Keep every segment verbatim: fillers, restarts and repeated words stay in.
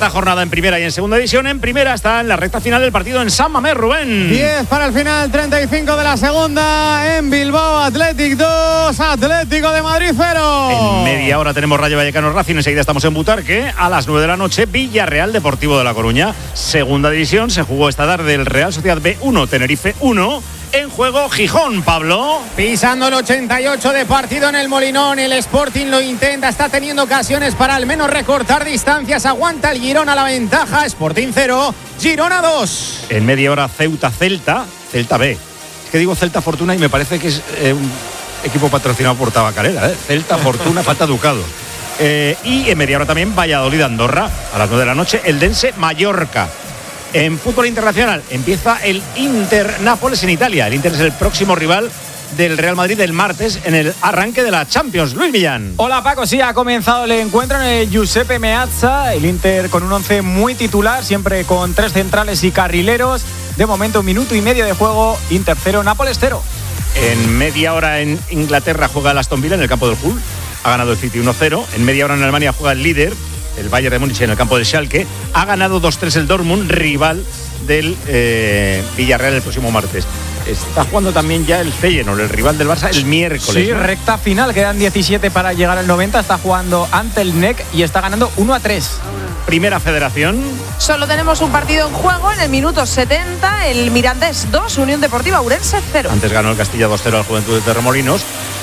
cuarta jornada en primera y en segunda división. En primera está en la recta final del partido en San Mamés, Rubén. diez para el final, treinta y cinco de la segunda. En Bilbao, Athletic dos, Atlético de Madrid cero. En media hora tenemos Rayo Vallecano Racing. Enseguida estamos en Butarque. A las nueve de la noche, Villarreal Deportivo de La Coruña. Segunda división, se jugó esta tarde el Real Sociedad B uno, Tenerife uno. En juego Gijón, Pablo. Pisando el ochenta y ocho de partido en el Molinón, el Sporting lo intenta, está teniendo ocasiones para al menos recortar distancias, aguanta el Girona la ventaja, Sporting cero, Girona dos. En media hora Ceuta Celta, Celta B. Es que digo Celta Fortuna y me parece que es eh, un equipo patrocinado por Tabacalera, ¿eh? Celta Fortuna, falta Ducado. Eh, y en media hora también Valladolid Andorra, a las nueve de la noche, Eldense Mallorca. En fútbol internacional empieza el Inter Nápoles en Italia. El Inter es el próximo rival del Real Madrid el martes en el arranque de la Champions. Luis Millán. Hola Paco, sí, ha comenzado el encuentro en el Giuseppe Meazza. El Inter con un once muy titular, siempre con tres centrales y carrileros. De momento un minuto y medio de juego, Inter cero, Nápoles cero. En media hora en Inglaterra juega el Aston Villa en el campo del Hull. Ha ganado el City uno cero. En media hora en Alemania juega el líder, el Bayern de Múnich, en el campo del Schalke. Ha ganado dos tres el Dortmund, rival del eh, Villarreal el próximo martes. Está jugando también ya el Feyenoord, el rival del Barça, el miércoles. Sí, ¿no? Recta final, quedan diecisiete para llegar al noventa. Está jugando ante el N E C y está ganando uno a tres. Primera Federación. Solo tenemos un partido en juego en el minuto setenta. El Mirandés dos, Unión Deportiva Ourense cero. Antes ganó el Castilla dos cero al Juventud de Torremolinos.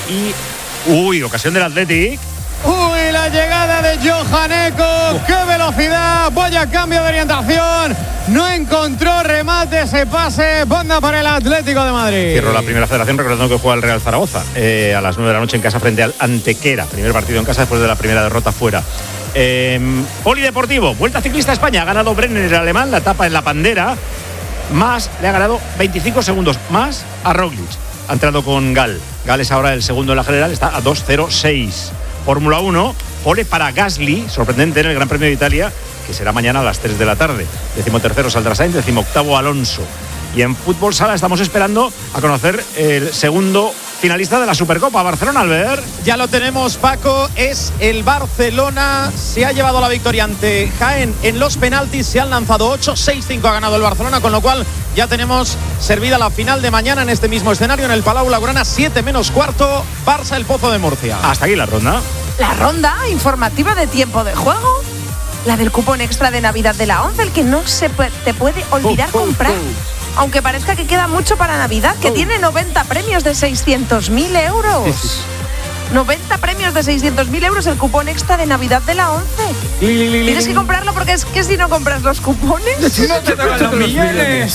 Y, uy, ocasión del Athletic. Uy, la llegada de Johan Eco, oh. ¡Qué velocidad! Vaya cambio de orientación. No encontró remate, ese pase. Banda para el Atlético de Madrid. Cierro la Primera Federación recordando que juega el Real Zaragoza eh, a las nueve de la noche en casa frente al Antequera. Primer partido en casa después de la primera derrota fuera. Eh, Polideportivo, Vuelta Ciclista a España. Ha ganado Brenner, el alemán, la etapa en la Pandera. Más, le ha ganado veinticinco segundos más a Roglic. Ha entrado con Gal. Gal es ahora el segundo en la general, está a dos cero seis. Fórmula uno, pole para Gasly, sorprendente en el Gran Premio de Italia, que será mañana a las tres de la tarde. Decimotercero saldrá Sainz, decimoctavo Alonso. Y en fútbol sala estamos esperando a conocer el segundo finalista de la Supercopa, Barcelona, Albert. Ya lo tenemos, Paco, es el Barcelona. Se ha llevado la victoria ante Jaén en los penaltis, se han lanzado ocho, seis cinco ha ganado el Barcelona, con lo cual ya tenemos servida la final de mañana en este mismo escenario, en el Palau Blaugrana, siete menos cuarto, Barça El Pozo de Murcia. Hasta aquí la ronda. La ronda informativa de tiempo de juego. La del cupón extra de Navidad de la once, el que no se puede, te puede olvidar oh, oh, comprar. Oh. Aunque parezca que queda mucho para Navidad, que oh. tiene noventa premios de seiscientos mil euros. Sí, sí. noventa premios de seiscientos mil euros el cupón extra de Navidad de la once. Li, li, li, Tienes que comprarlo porque es que si no compras los cupones no te tocan los millones.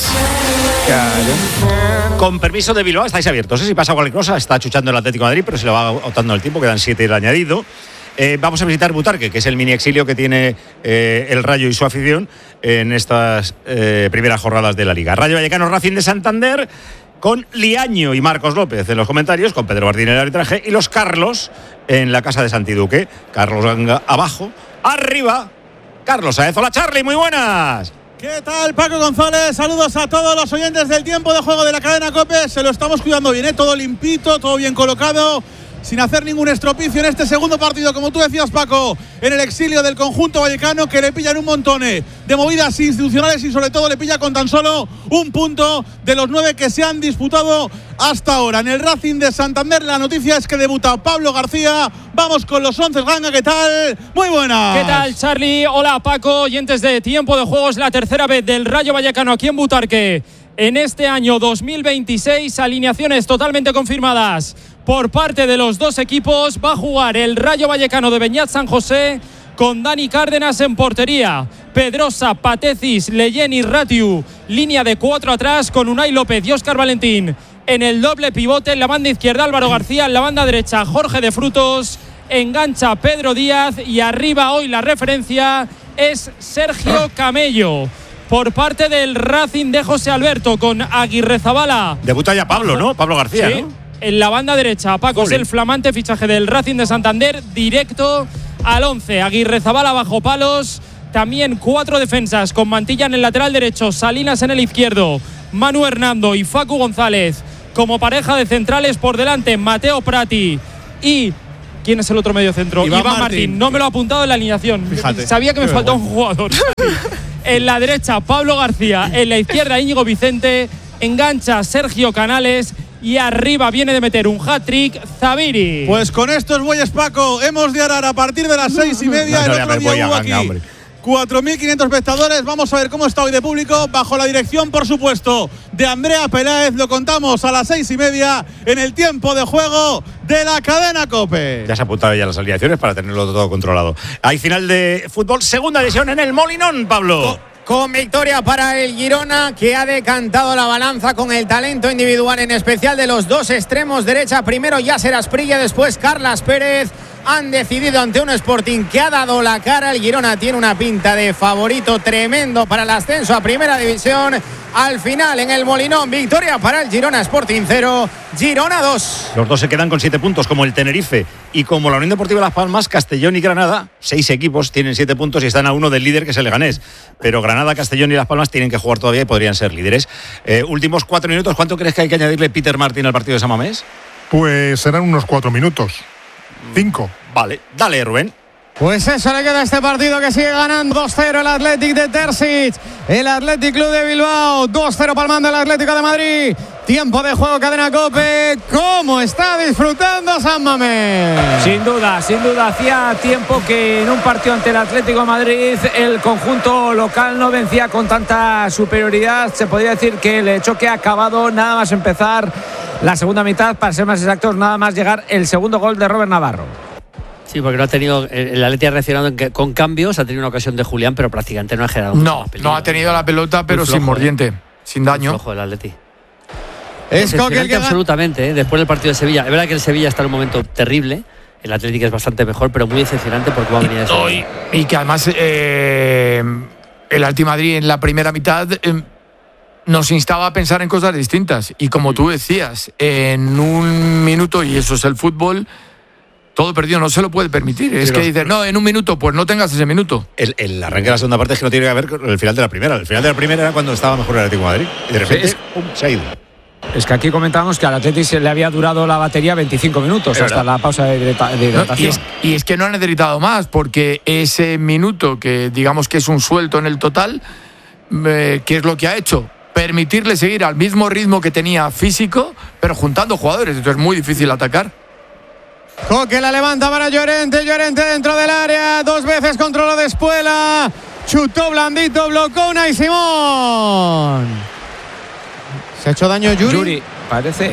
Claro. Con permiso de Bilbao, estáis abiertos. ¿eh? Si pasa cualquier cosa, está chuchando el Atlético de Madrid, pero se lo va agotando el tiempo, quedan siete el añadido. Eh, vamos a visitar Butarque, que es el mini exilio que tiene eh, el Rayo y su afición en estas eh, primeras jornadas de la Liga. Rayo Vallecano Racing de Santander, con Liaño y Marcos López en los comentarios, con Pedro Martín en el arbitraje y los Carlos en la casa de Santiduque. Carlos Ganga abajo, arriba, Carlos Saez. Hola Charlie, muy buenas. ¿Qué tal, Paco González? Saludos a todos los oyentes del tiempo de juego de la cadena COPE. Se lo estamos cuidando bien, ¿eh? Todo limpito, todo bien colocado, sin hacer ningún estropicio en este segundo partido, como tú decías, Paco, en el exilio del conjunto vallecano, que le pillan un montón de movidas institucionales y sobre todo le pilla con tan solo un punto de los nueve que se han disputado hasta ahora. En el Racing de Santander la noticia es que debuta Pablo García. Vamos con los once, Ganga, ¿qué tal? Muy buenas. ¿Qué tal, Charlie? Hola, Paco, oyentes de Tiempo de Juegos, la tercera vez del Rayo Vallecano aquí en Butarque en este año dos mil veintiséis, alineaciones totalmente confirmadas por parte de los dos equipos. Va a jugar el Rayo Vallecano de Beñat San José con Dani Cárdenas en portería, Pedrosa, Patecis, Leyen y Ratiu, línea de cuatro atrás con Unai López y Óscar Valentín en el doble pivote. En la banda izquierda Álvaro García, en la banda derecha Jorge de Frutos, engancha Pedro Díaz y arriba hoy la referencia es Sergio Camello. Por parte del Racing de José Alberto, con Aguirrezabala. Debuta ya Pablo, ¿no? Pablo García, sí, ¿no? En la banda derecha, Paco, Jolín. Es el flamante fichaje del Racing de Santander, directo al once. Aguirrezabala bajo palos. También cuatro defensas con Mantilla en el lateral derecho, Salinas en el izquierdo, Manu Hernando y Facu González como pareja de centrales. Por delante Mateo Prati y ¿quién es el otro medio centro? Iván Iván, Martín. Martín. No me lo ha apuntado en la alineación. Fíjate. Sabía que me faltaba un jugador. En la derecha, Pablo García. En la izquierda, Íñigo Vicente. Engancha Sergio Canales. Y arriba viene de meter un hat-trick Zabiri. Pues con estos bueyes, Paco, hemos de arar a partir de las seis y media. No, no, el otro le día voy a hubo ganga, aquí hombre. cuatro mil quinientos espectadores. Vamos a ver cómo está hoy de público, bajo la dirección, por supuesto, de Andrea Peláez. Lo contamos a las seis y media en el tiempo de juego de la cadena COPE. Ya se ha apuntado ya las alineaciones para tenerlo todo controlado. Hay final de fútbol, segunda división en el Molinón, Pablo. Con victoria para el Girona, que ha decantado la balanza con el talento individual, en especial de los dos extremos derecha. Primero Yasser Asprilla, después Carlas Pérez. Han decidido ante un Sporting que ha dado la cara. El Girona tiene una pinta de favorito tremendo para el ascenso a Primera División. Al final, en el Molinón, victoria para el Girona, Sporting cero, Girona dos. Los dos se quedan con siete puntos, como el Tenerife y como la Unión Deportiva Las Palmas. Castellón y Granada, seis equipos, tienen siete puntos y están a uno del líder, que es el Leganés. Pero Granada, Castellón y Las Palmas tienen que jugar todavía y podrían ser líderes. Eh, últimos cuatro minutos, ¿cuánto crees que hay que añadirle Peter Martin al partido de San Mamés? Pues serán unos cuatro minutos. Cinco. Vale, dale, Rubén. Pues eso le queda a este partido, que sigue ganando dos cero el Athletic de Terzic. El Athletic Club de Bilbao, dos cero palmando el Atlético de Madrid. Tiempo de juego, cadena COPE. ¿Cómo está disfrutando San Mamés? Sin duda, sin duda. Hacía tiempo que en un partido ante el Atlético de Madrid el conjunto local no vencía con tanta superioridad. Se podría decir que el choque ha acabado nada más empezar la segunda mitad, para ser más exactos, nada más llegar el segundo gol de Robert Navarro. Sí, porque no ha tenido, el Atleti ha reaccionado en que, con cambios, ha tenido una ocasión de Julián, pero prácticamente no ha generado No, no ha tenido la pelota, pero flojo, sin mordiente, eh. sin daño. Muy flojo el Atleti. Es Decepcionante absolutamente, ¿eh? Después del partido de Sevilla. Es verdad que el Sevilla está en un momento terrible. El Atlético es bastante mejor, pero muy decepcionante porque va a venir de Sevilla. Y que además eh, el Atleti Madrid en la primera mitad eh, nos instaba a pensar en cosas distintas. Y como tú decías, en un minuto, y eso es el fútbol, todo perdido, no se lo puede permitir. Es que dices, no, en un minuto, pues no tengas ese minuto. El, el arranque de la segunda parte es que no tiene que ver con el final de la primera. El final de la primera era cuando estaba mejor el Atlético de Madrid. Y de repente, Es- pum, se ha ido. Es que aquí comentábamos que al Atleti se le había durado la batería veinticinco minutos Es hasta verdad. la pausa de, hidrata- de ¿no? Y, hidratación. es, y es que no han necesitado más, porque ese minuto, que digamos que es un suelto en el total, eh, ¿qué es lo que ha hecho? Permitirle seguir al mismo ritmo que tenía físico, pero juntando jugadores. Entonces es muy difícil atacar. Coque la levanta para Llorente, Llorente dentro del área, dos veces controló de Espuela, chutó blandito, blocó Unai Simón. ¿Se ha hecho daño Yuri? Yuri, parece.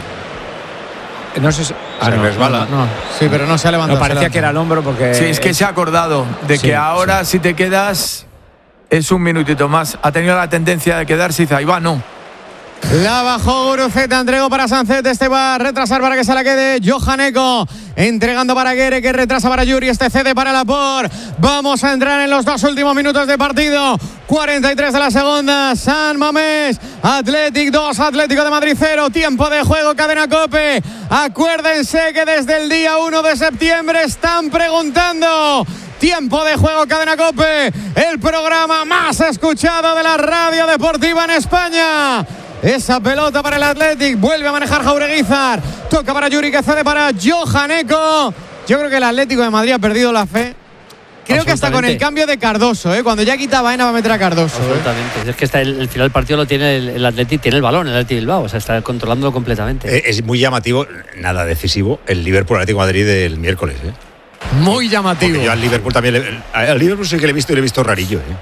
No sé si. Se resbala. No, sí, pero no se ha levantado. No, parecía que era el hombro porque. Sí, es que se ha acordado de sí, que ahora si te quedas es un minutito más. Ha tenido la tendencia de quedarse y dice, ahí va, no. La bajó Guruceta, entregó para Sánchez, este va a retrasar para que se la quede Johaneko, entregando para Guerre, que retrasa para Yuri, este cede para Laporte. Vamos a entrar en los dos últimos minutos de partido, cuarenta y tres de la segunda. San Mamés, Athletic dos, Atlético de Madrid cero, tiempo de juego, cadena COPE. Acuérdense que desde el día uno de septiembre están preguntando. Tiempo de juego, cadena COPE, el programa más escuchado de la radio deportiva en España. Esa pelota para el Athletic, vuelve a manejar Jaureguizar, toca para Yuri, que cede para Johaneko. Yo creo que el Atlético de Madrid ha perdido la fe. Creo que hasta con el cambio de Cardoso, ¿eh? Cuando ya quita Baena va a meter a Cardoso. Absolutamente. ¿eh? Es que está el, el final del partido lo tiene el, el Atleti, tiene el balón, el Atleti Bilbao, o sea, está controlándolo completamente. Eh, es muy llamativo, nada decisivo, el Liverpool Atlético de Madrid del miércoles. ¿eh? Muy llamativo. Porque yo al Liverpool también, le, al Liverpool sí que le he visto y le he visto rarillo. ¿eh?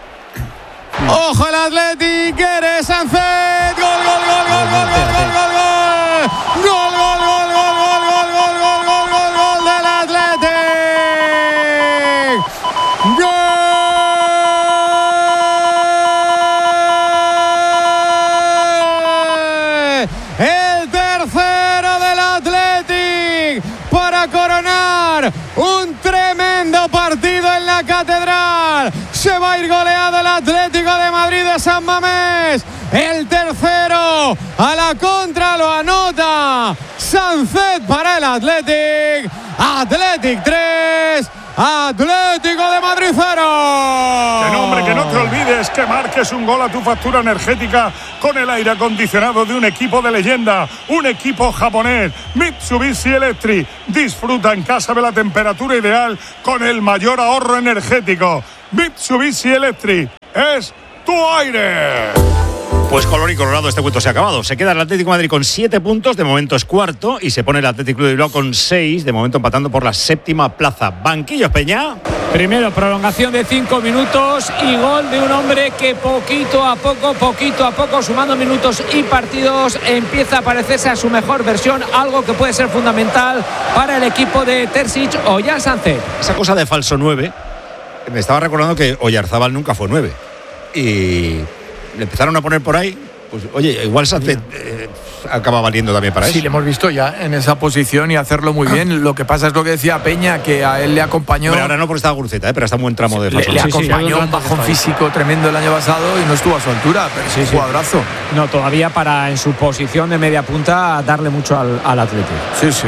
Ojo el Athletic, eres Sánchez. Gol, gol, gol, gol, gol, gol, gol, gol, gol. Gol, gol, gol, gol, gol, gol, gol, gol, gol, gol, gol del Athletic. Gol. El tercero del Athletic para coronar un tremendo partido en la Catedral. Se va a ir goleado el Atlético de Madrid de San Mamés. El tercero a la contra lo anota Sánchez para el Athletic. Athletic tres, Atlético de Madrid cero. ¡Qué nombre, qué nombre! no te olvides que marques un gol a tu factura energética con el aire acondicionado de un equipo de leyenda, un equipo japonés, Mitsubishi Electric. Disfruta en casa de la temperatura ideal con el mayor ahorro energético. Mitsubishi Electric es tu aire. Pues color y colorado, este cuento se ha acabado. Se queda el Atlético de Madrid con siete puntos, de momento es cuarto, y se pone el Atlético Club de Bilbao con seis, de momento empatando por la séptima plaza. Banquillos, Peña. Primero, prolongación de cinco minutos y gol de un hombre que poquito a poco, poquito a poco, sumando minutos y partidos, empieza a parecerse a su mejor versión, algo que puede ser fundamental para el equipo de Terzic, Ollán Sánchez. Esa cosa de falso nueve, me estaba recordando que Oyarzábal nunca fue nueve. Y le empezaron a poner por ahí, pues oye, igual Sánchez eh, acaba valiendo también para sí, eso. Sí, le hemos visto ya en esa posición y hacerlo muy bien. Lo que pasa es lo que decía Peña, que a él le acompañó. Pero ahora no porque estaba Guruceta, ¿eh? Pero está en buen tramo de falso. Le, le sí, acompañó sí, un bajón físico tremendo el año pasado y no estuvo a su altura, pero sí, sí. Jugadorazo. No, todavía para en su posición de media punta darle mucho al, al Atlético. Sí, sí.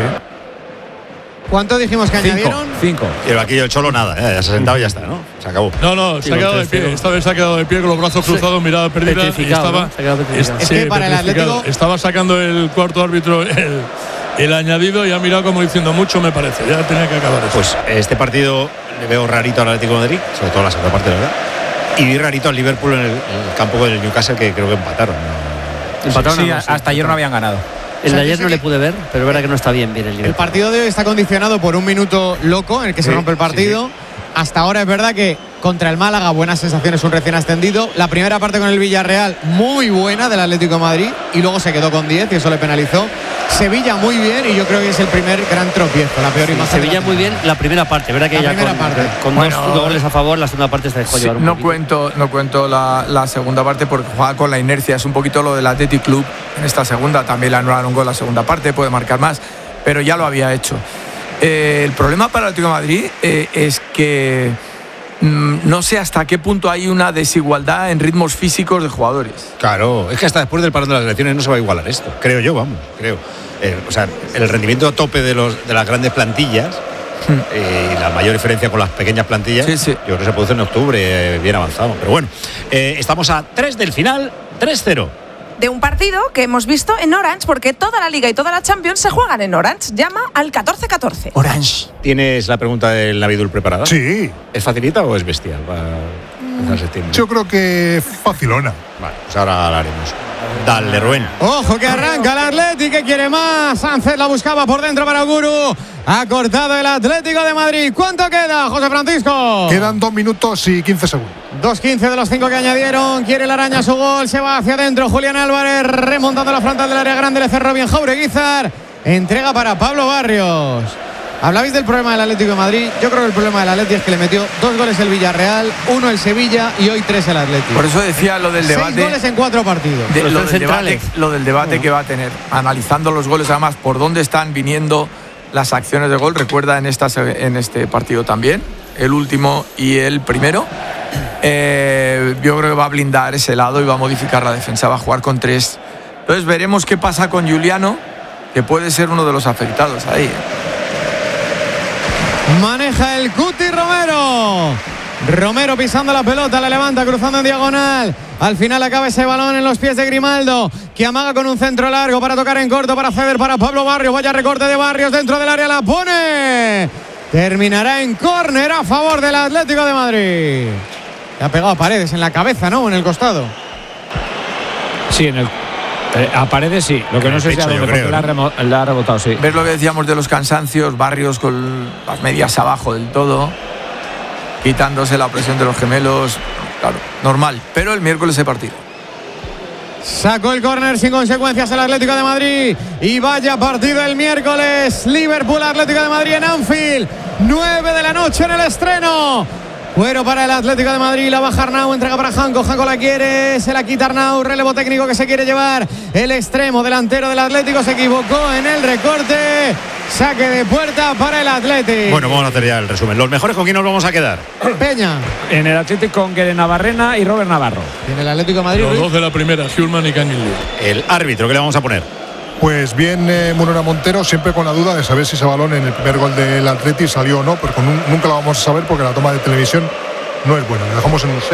¿Cuánto dijimos que Cinco, añadieron? Cinco. Y el vaquillo del Cholo nada, ¿eh? Ya se ha sentado y ya está, ¿no? Se acabó. No, no, se ha quedado de pie. Esta vez se ha quedado de pie con los brazos cruzados, mirada perdida. Y estaba, ¿no? Se ha quedado petrificado. Es que para el Atlético estaba sacando el cuarto árbitro el, el añadido y ha mirado como diciendo mucho, me parece. Ya tenía que acabar eso. Pues este partido le veo rarito al Atlético de Madrid, sobre todo la segunda parte, la verdad. Y vi rarito al Liverpool en el, en el campo del Newcastle, que creo que empataron. ¿no? Empataron, sí, sí, sí, hasta ayer no habían ganado. El de O sea, ayer no que- le pude ver, pero es verdad que no está bien bien el El Liverpool. partido de hoy está condicionado por un minuto loco en el que se Sí, rompe el partido. sí, Hasta ahora es verdad que contra el Málaga buenas sensaciones, un recién ascendido. La primera parte con el Villarreal muy buena del Atlético de Madrid y luego se quedó con diez y eso le penalizó. Sevilla muy bien y yo creo que es el primer gran tropiezo, la peor Sí, imagen. de Sevilla la muy bien la primera parte, verdad que La ya primera con, parte. con Bueno, dos goles a favor, la segunda parte se dejó Sí, llevar un no poquito. cuento, no cuento la, la segunda parte porque juega con la inercia. Es un poquito lo del Athletic Club en esta segunda. También le anularon un gol la segunda parte, puede marcar más, pero ya lo había hecho. Eh, el problema para el Atlético de Madrid eh, es que mm, no sé hasta qué punto hay una desigualdad en ritmos físicos de jugadores. Claro, es que hasta después del parón de las elecciones no se va a igualar esto, creo yo, vamos, creo. Eh, o sea, el rendimiento a tope de, los, de las grandes plantillas eh, y la mayor diferencia con las pequeñas plantillas, Sí, sí. yo creo que se produce en octubre, eh, bien avanzado. Pero bueno, eh, estamos a tres del final, tres cero. De un partido que hemos visto en Orange, porque toda la Liga y toda la Champions se juegan en Orange. Llama al catorce catorce. Orange. ¿Tienes la pregunta del Navidul preparada? Sí, ¿Es facilita o es bestial para empezar a septiembre? yo creo que facilona. Vale, pues ahora la haremos. Dale, Rubén. Ojo que arranca el Atlético, que quiere más. Sánchez la buscaba por dentro para Guru. Ha cortado el Atlético de Madrid. ¿Cuánto queda, José Francisco? Quedan dos minutos y quince segundos. dos quince de los cinco que añadieron. Quiere la araña su gol. Se va hacia adentro. Julián Álvarez remontando la frontal del área grande. Le cerró bien Jaureguizar. Entrega para Pablo Barrios. Hablabais del problema del Atlético de Madrid. Yo creo que el problema del Atlético es que le metió dos goles el Villarreal, uno el Sevilla y hoy tres el Atlético. Por eso decía lo del Seis debate. goles en cuatro partidos. de- Los lo, tres del debate centrales. lo del debate que va a tener, analizando los goles, además, por dónde están viniendo las acciones de gol. Recuerda en, esta, en este partido también, el último y el primero. Eh, yo creo que va a blindar ese lado y va a modificar la defensa, va a jugar con tres. Entonces veremos qué pasa con Juliano, que puede ser uno de los afectados ahí. Maneja el Cuti Romero. Romero pisando la pelota, la levanta, cruzando en diagonal. Al final acaba ese balón en los pies de Grimaldo, que amaga con un centro largo para tocar en corto, para ceder para Pablo Barrios. Vaya recorte de Barrios dentro del área, la pone. Terminará en córner a favor del Atlético de Madrid. Le ha pegado a Paredes en la cabeza, ¿no? En el costado. Sí, en el. eh, a Paredes sí. Lo que En no el sé si a pecho, yo dónde, porque creo, le ha, ¿no? remo- le ha rebotado, sí. ¿Ves lo que decíamos de los cansancios? Barrios con las medias abajo del todo, quitándose la presión de los gemelos. Claro, normal. Pero el miércoles hay partido. Sacó el córner sin consecuencias el Atlético de Madrid. Y vaya partido el miércoles. Liverpool Atlético de Madrid en Anfield. nueve de la noche en el estreno. Cuero para el Atlético de Madrid. La baja Arnau, entrega para Janko. Janko la quiere, se la quita Arnau. Relevo técnico que se quiere llevar. El extremo delantero del Atlético se equivocó en el recorte. Saque de puerta para el Atlético. Bueno, vamos a hacer ya el resumen. Los mejores, ¿con quién nos vamos a quedar? Peña. En el Atlético con Guede Navarrena y Robert Navarro. Y en el Atlético de Madrid. Los Ruiz. dos de la primera, Hulman y Kangin Lee. El árbitro, ¿qué le vamos a poner? Pues bien, eh, Munera Montero, siempre con la duda de saber si ese balón en el primer gol del Atleti salió o no, pero con un- nunca lo vamos a saber porque la toma de televisión no es buena. Le dejamos en un seis.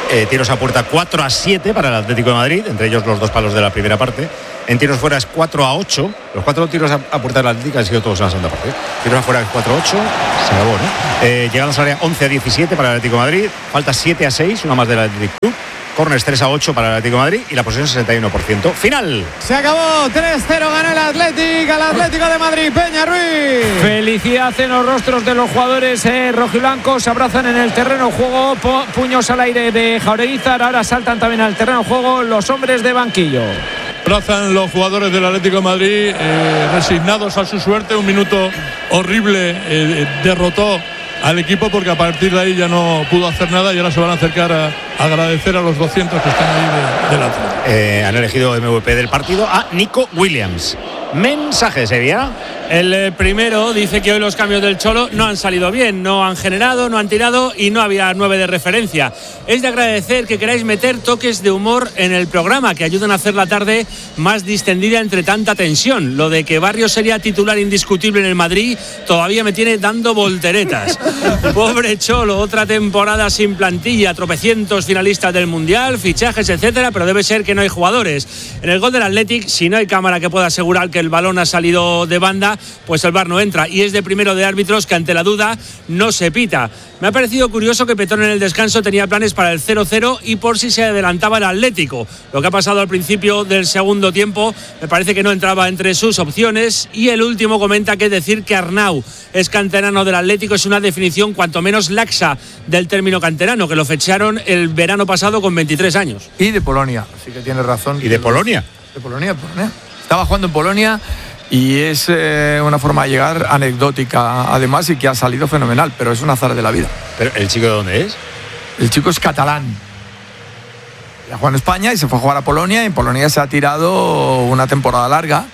Eh, tiros a puerta cuatro a siete para el Atlético de Madrid, entre ellos los dos palos de la primera parte. En tiros fuera es cuatro a ocho. Los cuatro tiros a, a puerta del Atlético han sido todos en la segunda parte. Tiros afuera es cuatro a ocho. Se acabó, ¿no? Eh, llegadas al área once a diecisiete para el Atlético de Madrid. Falta siete a seis, una más del Atlético Club. Corners tres a ocho para el Atlético de Madrid y la posesión sesenta y uno por ciento. Final. Se acabó. tres cero gana el Atlético al Atlético de Madrid. Peña Ruiz. Felicidad en los rostros de los jugadores eh, rojiblancos. Se abrazan en el terreno de juego. Pu- puños al aire de Jaureguizar. Ahora saltan también al terreno de juego los hombres de banquillo. Abrazan los jugadores del Atlético de Madrid, eh, resignados a su suerte. Un minuto horrible, eh, derrotó al equipo porque a partir de ahí ya no pudo hacer nada y ahora se van a acercar a, a agradecer a los doscientos que están ahí de, del Atlético. Eh, han elegido M V P del partido a Nico Williams. Mensaje, Sevilla. El eh, primero dice que hoy los cambios del Cholo no han salido bien, no han generado, no han tirado y no había nueve de referencia. Es de agradecer que queráis meter toques de humor en el programa que ayudan a hacer la tarde más distendida entre tanta tensión. Lo de que Barrios sería titular indiscutible en el Madrid todavía me tiene dando volteretas. Pobre Cholo, otra temporada sin plantilla, tropecientos finalistas del Mundial, fichajes, etcétera, pero debe ser que no hay jugadores. En el gol del Athletic, si no hay cámara que pueda asegurar que el balón ha salido de banda, pues el V A R no entra y es de primero de árbitros que ante la duda no se pita. Me ha parecido curioso que Petón en el descanso tenía planes para el cero cero y por si se adelantaba el Atlético. Lo que ha pasado al principio del segundo tiempo me parece que no entraba entre sus opciones. Y el último comenta que decir que Arnau es canterano del Atlético es una definición cuanto menos laxa del término canterano, que lo fecharon el verano pasado con veintitrés años. Y de Polonia, así que tiene razón. ¿Y de Polonia? De Polonia, Polonia. Estaba jugando en Polonia y es eh, una forma de llegar anecdótica además y que ha salido fenomenal, pero es un azar de la vida. ¿Pero el chico de dónde es? El chico es catalán. Ya jugó en España y se fue a jugar a Polonia y en Polonia se ha tirado una temporada larga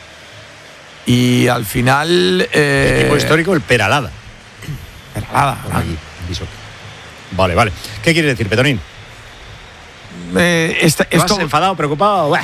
y al final... Eh, el equipo histórico, el Peralada. Peralada. Aquí, vale, vale. ¿Qué quieres decir, Petonín? Eh, esta, ¿Estás enfadado, preocupado? Buah.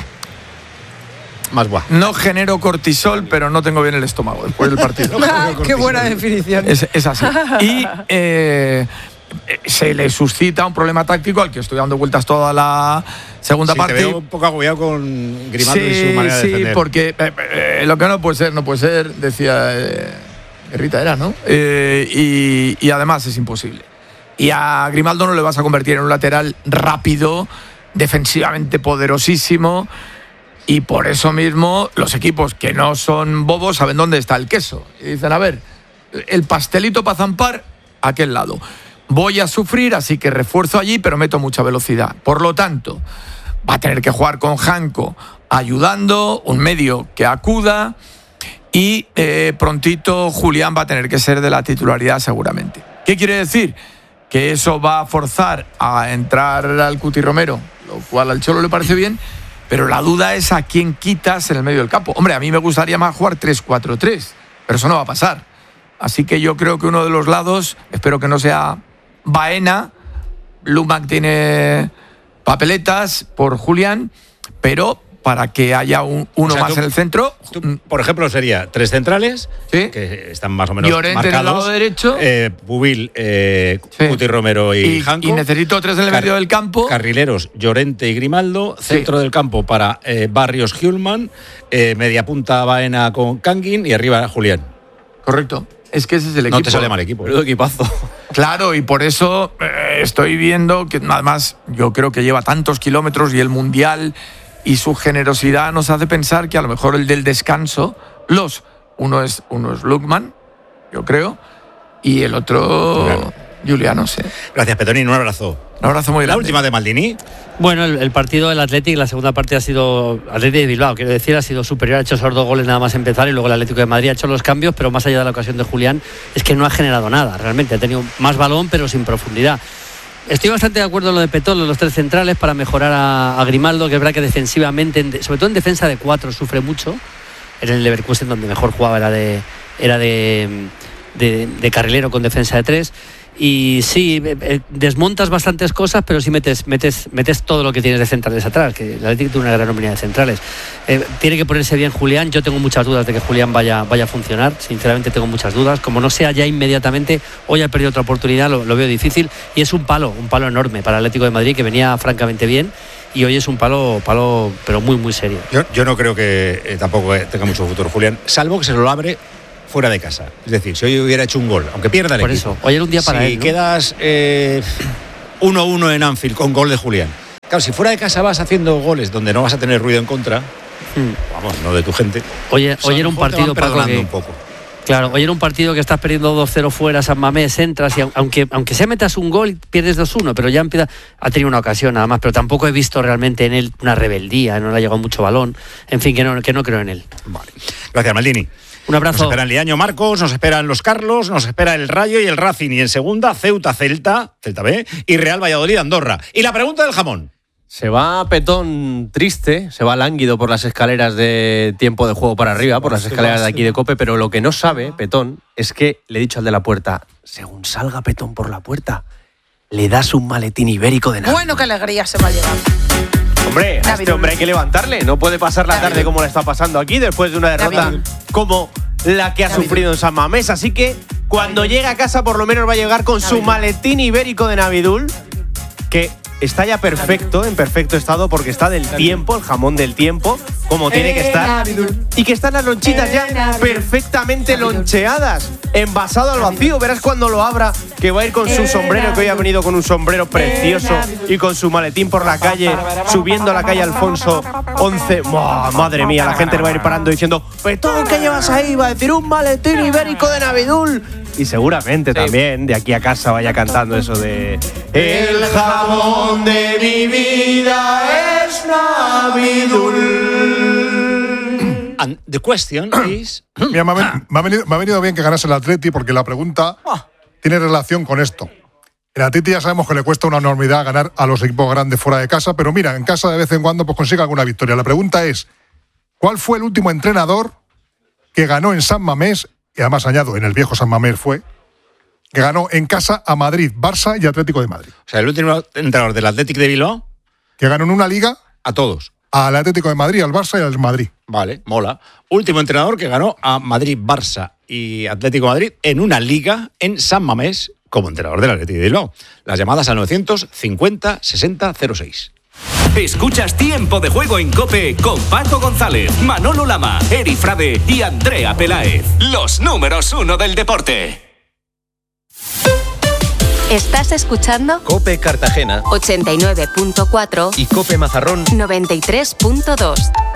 Más guau. No genero cortisol, pero no tengo bien el estómago después del partido. No, qué buena definición. Es, es así. Y eh, se le suscita un problema táctico al que estoy dando vueltas toda la segunda sí, parte. Te veo un poco agobiado con Grimaldo sí, y su manera de sí, defender. Sí, porque eh, eh, lo que no puede ser, no puede ser, decía eh, Rita era, ¿no? Eh, y, y además es imposible. Y a Grimaldo no le vas a convertir en un lateral rápido, defensivamente poderosísimo. Y por eso mismo los equipos que no son bobos saben dónde está el queso. Y dicen, a ver, el pastelito para zampar, a aquel lado. Voy a sufrir, así que refuerzo allí, pero meto mucha velocidad. Por lo tanto, va a tener que jugar con Janko ayudando, un medio que acuda y eh, prontito Julián va a tener que ser de la titularidad seguramente. ¿Qué quiere decir? Que eso va a forzar a entrar al Cuti Romero, lo cual al Cholo le parece bien. Pero la duda es a quién quitas en el medio del campo. Hombre, a mí me gustaría más jugar tres cuatro tres, pero eso no va a pasar. Así que yo creo que uno de los lados, espero que no sea Baena, Lumac tiene papeletas por Julián, pero para que haya un, uno o sea, más tú, en el centro. Tú, por ejemplo, sería tres centrales, ¿sí? Que están más o menos Llorente marcados. En el lado derecho. Eh, Pubil, eh, sí. Cuti Romero y, y Janko. Y necesito tres en el Car medio del campo. Carrileros, Llorente y Grimaldo. Centro sí. del campo para eh, Barrios, Hjulman. Eh, media punta Baena con Kangin y arriba Julián. Correcto. Es que ese es el equipo. No te sale mal equipo. Pero equipazo. Claro, y por eso eh, estoy viendo que además yo creo que lleva tantos kilómetros y el Mundial y su generosidad nos hace pensar que a lo mejor el del descanso, los, uno es, uno es Lukman, yo creo, y el otro Juliano, Juliano sí. Gracias, Petonín, un abrazo. Un abrazo muy grande. La última de Maldini. Bueno, el, el partido del Athletic, la segunda parte ha sido Athletic de Bilbao, quiero decir, ha sido superior, ha hecho esos dos goles nada más empezar y luego el Atlético de Madrid ha hecho los cambios, pero más allá de la ocasión de Julián, es que no ha generado nada, realmente, ha tenido más balón pero sin profundidad. Estoy bastante de acuerdo en lo de Petón, los tres centrales para mejorar a, a Grimaldo, que es verdad que defensivamente, sobre todo en defensa de cuatro, sufre mucho. En el Leverkusen donde mejor jugaba era de, era de, de, de carrilero con defensa de tres. Y sí, eh, desmontas bastantes cosas, pero sí metes, metes, metes todo lo que tienes de centrales atrás, que el Atlético tiene una gran nómina de centrales. Eh, tiene que ponerse bien Julián. Yo tengo muchas dudas de que Julián vaya, vaya a funcionar. Sinceramente tengo muchas dudas. Como no sea ya inmediatamente, hoy ha perdido otra oportunidad, lo, lo veo difícil. Y es un palo, un palo enorme para el Atlético de Madrid, que venía francamente bien. Y hoy es un palo, palo pero muy, muy serio. Yo, yo no creo que eh, tampoco tenga mucho futuro Julián, salvo que se lo abre fuera de casa. Es decir, si hoy hubiera hecho un gol, aunque pierda el Por equipo. eso, hoy era un día para si él, ¿no? quedas eh, uno a uno en Anfield con gol de Julián. Claro, si fuera de casa vas haciendo goles donde no vas a tener ruido en contra, hmm. vamos, no de tu gente. Oye, hoy era un partido, Paco, que, un poco. Claro, hoy era un partido que estás perdiendo dos cero fuera, San Mamés, entras y aunque, aunque se metas un gol, pierdes dos uno, pero ya empieza, ha tenido una ocasión nada más, pero tampoco he visto realmente en él una rebeldía, no le ha llegado mucho balón, en fin, que no, que no creo en él. Vale. Gracias, Maldini. Un abrazo. Nos esperan Liaño Marcos, nos esperan los Carlos, nos espera el Rayo y el Racing, y en segunda, Ceuta, Celta, Celta B, y Real Valladolid, Andorra. Y la pregunta del jamón. Se va Petón triste, se va lánguido por las escaleras de tiempo de juego para arriba, por las escaleras de aquí de COPE, pero lo que no sabe Petón es que le he dicho al de la puerta, según salga Petón por la puerta, le das un maletín ibérico de nada. Bueno, qué alegría se va a llevar. Hombre, a este hombre hay que levantarle, no puede pasar la tarde como le está pasando aquí después de una derrota como la que ha sufrido en San Mamés, así que cuando llegue a casa por lo menos va a llegar con su maletín ibérico de Navidul, que está ya perfecto, en perfecto estado, porque está del tiempo, el jamón del tiempo, como tiene que estar. Y que están las lonchitas ya perfectamente loncheadas, envasado al vacío. Verás cuando lo abra, que va a ir con su sombrero, que hoy ha venido con un sombrero precioso, y con su maletín por la calle, subiendo a la calle Alfonso once. ¡Oh, madre mía! La gente le va a ir parando diciendo, ¿Petón, qué llevas ahí? Va a decir un maletín ibérico de Navidul. Y seguramente sí. También de aquí a casa vaya cantando eso de el jamón de mi vida es Navidul. And the question is... Mira, me, ha, me, ha venido, me ha venido bien que ganase el Atleti, porque la pregunta tiene relación con esto. El Atleti ya sabemos que le cuesta una enormidad ganar a los equipos grandes fuera de casa, pero mira, en casa de vez en cuando pues consigue alguna victoria. La pregunta es, ¿cuál fue el último entrenador que ganó en San Mamés? Y además añado, en el viejo San Mamés fue, que ganó en casa a Madrid, Barça y Atlético de Madrid. O sea, el último entrenador del Atlético de Bilbao. Que ganó en una liga. A todos. Al Atlético de Madrid, al Barça y al Madrid. Vale, mola. Último entrenador que ganó a Madrid, Barça y Atlético de Madrid en una liga en San Mamés como entrenador del Atlético de Bilbao. Las llamadas al novecientos cincuenta sesenta cero seis. Escuchas Tiempo de Juego en COPE con Paco González, Manolo Lama, Eri Frade y Andrea Peláez. Los números uno del deporte. Estás escuchando COPE Cartagena ochenta y nueve punto cuatro y COPE Mazarrón noventa y tres punto dos.